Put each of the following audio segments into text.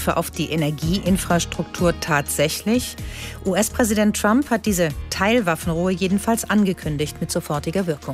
Angriffe auf die Energieinfrastruktur tatsächlich? US-Präsident Trump hat diese Teilwaffenruhe jedenfalls angekündigt mit sofortiger Wirkung.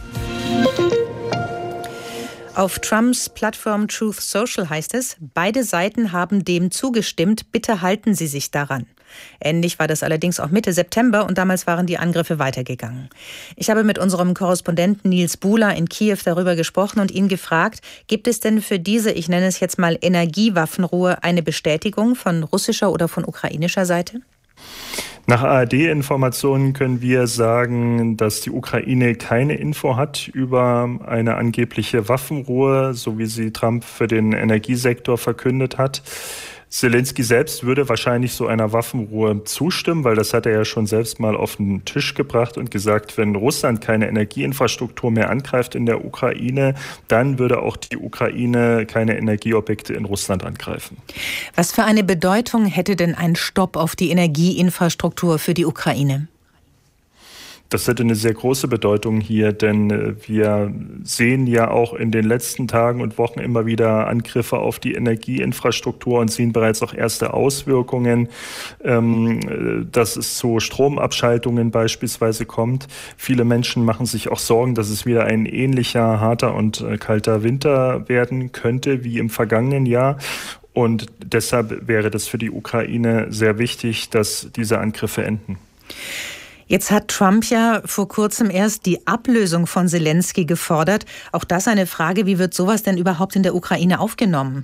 Auf Trumps Plattform Truth Social heißt es, beide Seiten haben dem zugestimmt, bitte halten Sie sich daran. Ähnlich war das allerdings auch Mitte September und damals waren die Angriffe weitergegangen. Ich habe mit unserem Korrespondenten Nils Buhler in Kiew darüber gesprochen und ihn gefragt, gibt es denn für diese, ich nenne es jetzt mal Energiewaffenruhe, eine Bestätigung von russischer oder von ukrainischer Seite? Nach ARD-Informationen können wir sagen, dass die Ukraine keine Info hat über eine angebliche Waffenruhe, so wie sie Trump für den Energiesektor verkündet hat. Selenskyj selbst würde wahrscheinlich so einer Waffenruhe zustimmen, weil das hat er ja schon selbst mal auf den Tisch gebracht und gesagt, wenn Russland keine Energieinfrastruktur mehr angreift in der Ukraine, dann würde auch die Ukraine keine Energieobjekte in Russland angreifen. Was für eine Bedeutung hätte denn ein Stopp auf die Energieinfrastruktur für die Ukraine? Das hätte eine sehr große Bedeutung hier, denn wir sehen ja auch in den letzten Tagen und Wochen immer wieder Angriffe auf die Energieinfrastruktur und sehen bereits auch erste Auswirkungen, dass es zu Stromabschaltungen beispielsweise kommt. Viele Menschen machen sich auch Sorgen, dass es wieder ein ähnlicher harter und kalter Winter werden könnte wie im vergangenen Jahr. Und deshalb wäre das für die Ukraine sehr wichtig, dass diese Angriffe enden. Jetzt hat Trump ja vor kurzem erst die Ablösung von Selenskyj gefordert. Auch das eine Frage, wie wird sowas denn überhaupt in der Ukraine aufgenommen?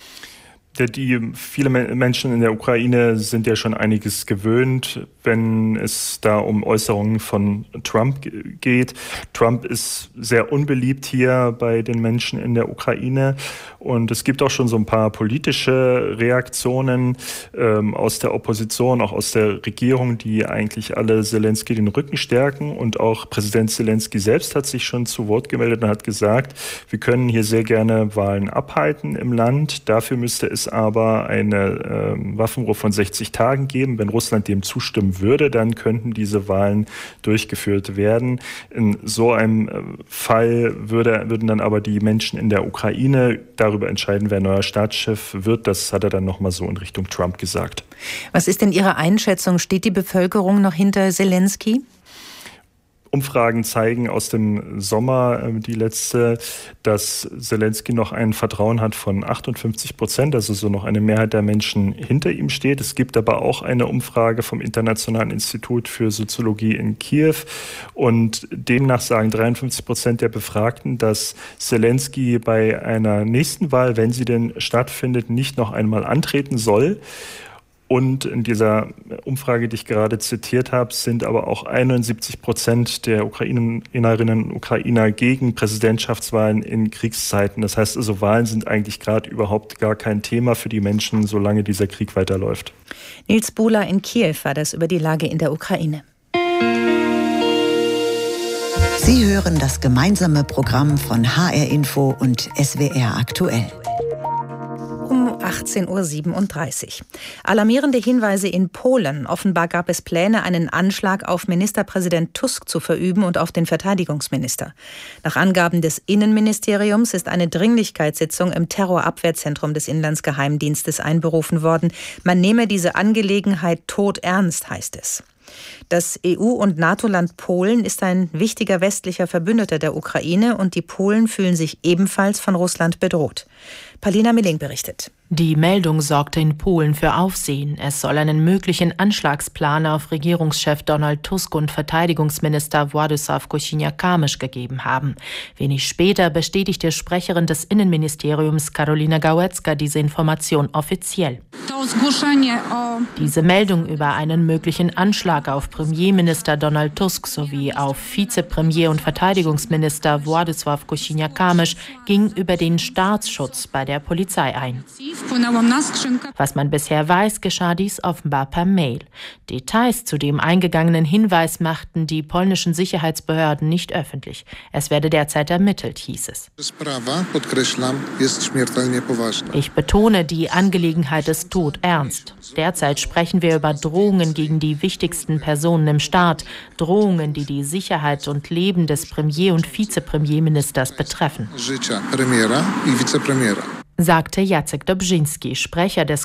Viele Menschen in der Ukraine sind ja schon einiges gewöhnt, wenn es da um Äußerungen von Trump geht. Trump ist sehr unbeliebt hier bei den Menschen in der Ukraine und es gibt auch schon so ein paar politische Reaktionen aus der Opposition, auch aus der Regierung, die eigentlich alle Selenskyj den Rücken stärken, und auch Präsident Selenskyj selbst hat sich schon zu Wort gemeldet und hat gesagt, wir können hier sehr gerne Wahlen abhalten im Land, dafür müsste es aber eine Waffenruhe von 60 Tagen geben. Wenn Russland dem zustimmen würde, dann könnten diese Wahlen durchgeführt werden. In so einem Fall würden dann aber die Menschen in der Ukraine darüber entscheiden, wer neuer Staatschef wird. Das hat er dann nochmal so in Richtung Trump gesagt. Was ist denn Ihre Einschätzung? Steht die Bevölkerung noch hinter Selenskyj? Umfragen zeigen aus dem Sommer, die letzte, dass Selenskyj noch ein Vertrauen hat von 58%, also so noch eine Mehrheit der Menschen hinter ihm steht. Es gibt aber auch eine Umfrage vom Internationalen Institut für Soziologie in Kiew und demnach sagen 53% der Befragten, dass Selenskyj bei einer nächsten Wahl, wenn sie denn stattfindet, nicht noch einmal antreten soll. Und in dieser Umfrage, die ich gerade zitiert habe, sind aber auch 71% der Ukrainerinnen und Ukrainer gegen Präsidentschaftswahlen in Kriegszeiten. Das heißt also, Wahlen sind eigentlich gerade überhaupt gar kein Thema für die Menschen, solange dieser Krieg weiterläuft. Nils Buhler in Kiew war das über die Lage in der Ukraine. Sie hören das gemeinsame Programm von HR Info und SWR aktuell. Um 18.37 Uhr. Alarmierende Hinweise in Polen. Offenbar gab es Pläne, einen Anschlag auf Ministerpräsident Tusk zu verüben und auf den Verteidigungsminister. Nach Angaben des Innenministeriums ist eine Dringlichkeitssitzung im Terrorabwehrzentrum des Inlandsgeheimdienstes einberufen worden. Man nehme diese Angelegenheit todernst, heißt es. Das EU- und NATO-Land Polen ist ein wichtiger westlicher Verbündeter der Ukraine und die Polen fühlen sich ebenfalls von Russland bedroht. Palina Milling berichtet. Die Meldung sorgte in Polen für Aufsehen. Es soll einen möglichen Anschlagsplan auf Regierungschef Donald Tusk und Verteidigungsminister Władysław Kosiniak-Kamysz gegeben haben. Wenig später bestätigte Sprecherin des Innenministeriums Karolina Gałęzka diese Information offiziell. Diese Meldung über einen möglichen Anschlag auf Premierminister Donald Tusk sowie auf Vizepremier und Verteidigungsminister Władysław Kosiniak-Kamysz ging über den Staatsschutz bei der Polizei ein. Was man bisher weiß, geschah dies offenbar per Mail. Details zu dem eingegangenen Hinweis machten die polnischen Sicherheitsbehörden nicht öffentlich. Es werde derzeit ermittelt, hieß es. Ich betone, die Angelegenheit ist todernst. Derzeit sprechen wir über Drohungen gegen die wichtigsten Personen im Staat, Drohungen, die die Sicherheit und Leben des Premier- und Vizepremierministers betreffen, sagte Jacek Dobrzyński, Sprecher des